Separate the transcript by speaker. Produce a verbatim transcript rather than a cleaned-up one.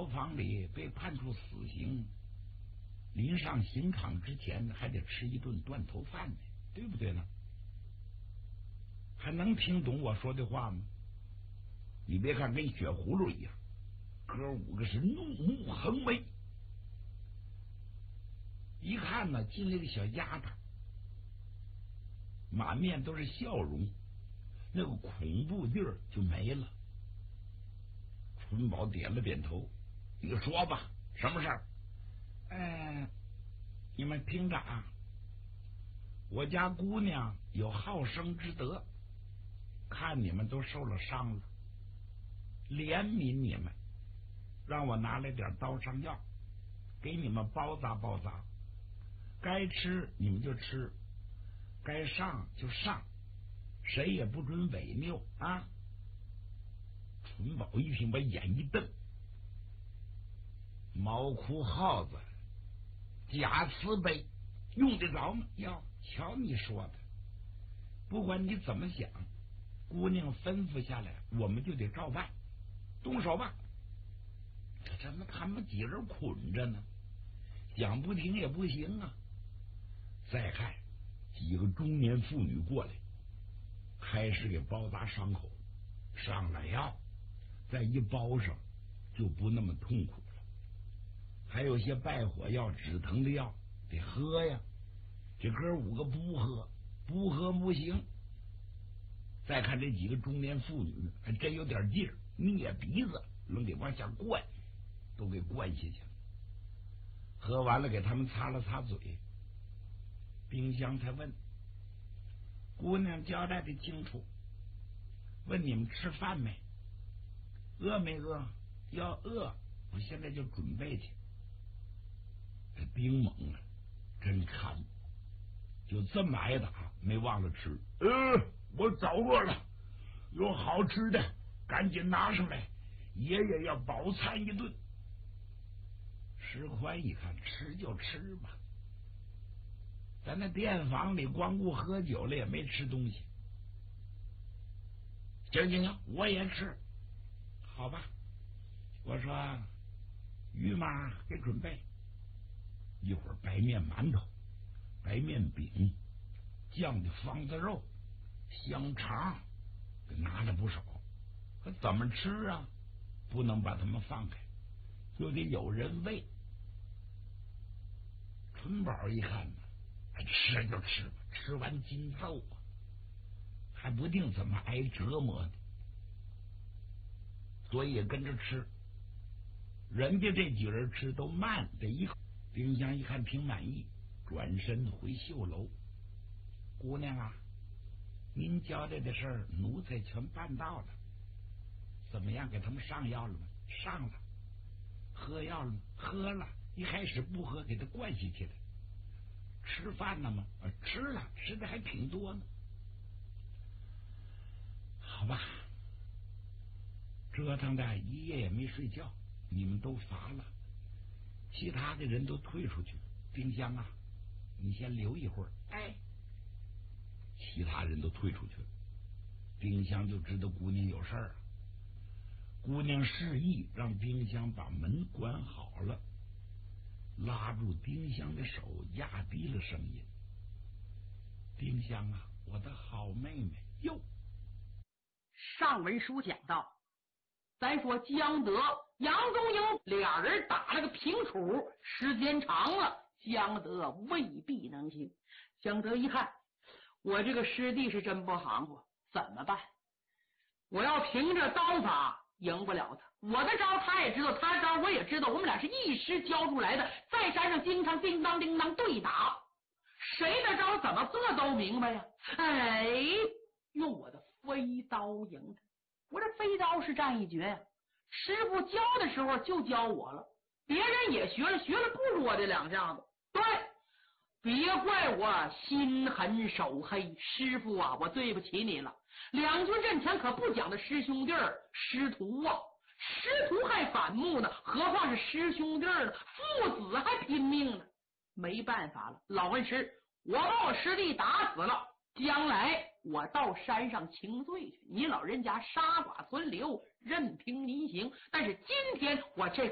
Speaker 1: 牢房里被判处死刑，临上刑场之前还得吃一顿断头饭呢，对不对呢？还能听懂我说的话吗？你别看跟血葫芦一样，哥五个是怒目横威。一看呢，进来个小丫头，满面都是笑容，那个恐怖地儿就没了。春宝点了点头，你就说吧，什么事儿？哎，你们听着啊，我家姑娘有好生之德，看你们都受了伤了，怜悯你们，让我拿来点刀伤药，给你们包扎包扎，该吃你们就吃，该上就上，谁也不准违拗啊！春宝一听，把眼一瞪，毛哭耗子，假慈悲，用得着吗？哟，瞧你说的，不管你怎么想，姑娘吩咐下来，我们就得照办，动手吧。这怎么他们几人捆着呢？讲不听也不行啊！再看几个中年妇女过来，开始给包扎伤口，上了药，再一包上就不那么痛苦了。还有些败火药、止疼的药得喝呀，这哥五个不喝，不喝不行。再看这几个中年妇女还真有点劲儿，捏鼻子能给往下灌，都给灌下去了。喝完了，给他们擦了擦嘴。冰箱才问：“姑娘交代的清楚，问你们吃饭没？饿没饿？要饿，我现在就准备去。”这冰猛啊，真看，就这么挨打，没忘了吃。呃，我早饿了，有好吃的，赶紧拿上来，爷爷要饱餐一顿。石宽一看，吃就吃吧，在那店房里光顾喝酒了，也没吃东西。行行行，我也吃，好吧。我说鱼妈给准备，一会儿白面馒头、白面饼、酱的方子肉、香肠，给拿了不少。可怎么吃啊？不能把他们放开，就得有人喂。春宝一看呢，吃就吃吧，吃完筋揍啊，还不定怎么挨折磨呢，所以也跟着吃。人家这几人吃都慢得一口。冰箱一看挺满意，转身回绣楼。姑娘啊，您交代的事儿奴才全办到了，怎么样？给他们上药了吗？上了。喝药了吗？喝了。一开始不喝，给他灌下去了。吃饭了吗？啊，吃了，吃的还挺多呢。好吧，折腾的一夜也没睡觉，你们都乏了，其他的人都退出去。冰箱啊，你先留一会儿。哎，其他人都退出去了。冰箱就知道姑娘有事儿了。姑娘示意让冰箱把门关好了，拉住冰箱的手，压低了声音：“冰箱啊，我的好妹妹哟。”
Speaker 2: 上文书讲到，咱说江德、杨宗英俩人打了个平处，时间长了，江德未必能行。江德一看，我这个师弟是真不行活，怎么办？我要凭着刀法赢不了他，我的招他也知道，他招我也知道，我们俩是一师教出来的，在山上经常叮当叮当对打，谁的招怎么做都明白呀。哎，用我的飞刀赢他，我这飞刀是战一绝呀。师傅教的时候就教我了，别人也学了，学了不如我这两下子。对，别怪我心狠手黑，师傅啊，我对不起你了。两军阵前可不讲的师兄弟儿、师徒啊，师徒还反目呢，何况是师兄弟呢？父子还拼命呢。没办法了，老恩师，我把我师弟打死了，将来我到山上请罪去，你老人家杀剐存留，任凭您行。但是今天我这